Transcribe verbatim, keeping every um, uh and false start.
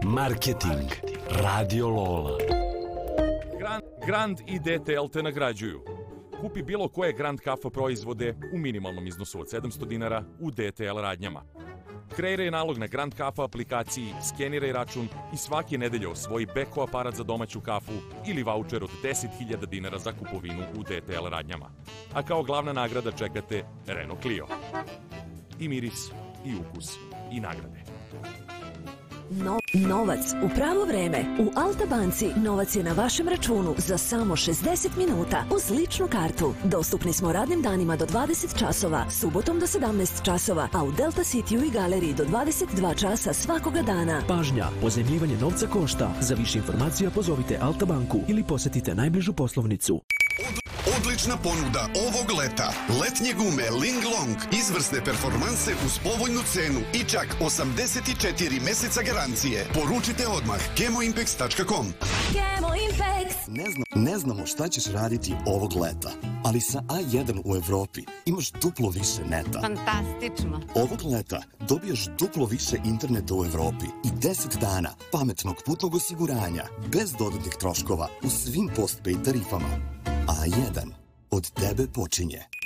Marketing. Radio Lola. Grand, Grand i D T L te nagrađuju. Kupi bilo koje Grand Kafa proizvode u minimalnom iznosu od sedamsto dinara u D T L radnjama. Kreiraj nalog na Grand Kafa aplikaciji, skeniraj račun i svake nedelje osvoji beko aparat za domaću kafu ili vaučer od deset hiljada dinara za kupovinu u D T L radnjama. A kao glavna nagrada čekate Renault Clio. I miris, i ukus, i nagrade. No, novac u pravo vreme. U Alta banci novac je na vašem računu za samo šezdeset minuta uz ličnu kartu. Dostupni smo radnim danima do dvadeset časova, subotom do sedamnaest časova, a u Delta Cityu i galeriji do dvadeset dva časa svakoga dana. Pažnja, pozajmljivanje novca košta. Za više informacija pozovite Alta banku ili posetite najbližu poslovnicu. Odlična ponuda ovog leta. Letnje gume Linglong. Izvrsne performanse uz povoljnu cenu i čak osamdeset četiri meseca garancije. Poručite odmah kemoimpex tačka com. Kemoimpex. Ne, zna, ne znamo šta ćeš raditi ovog leta, ali sa A jedan u Evropi imaš duplo više neta. Fantastično. Ovog leta dobijaš duplo više interneta u Evropi i deset dana pametnog putnog osiguranja bez dodatnih troškova u svim postpaid tarifama. A jedan od tebe počinje.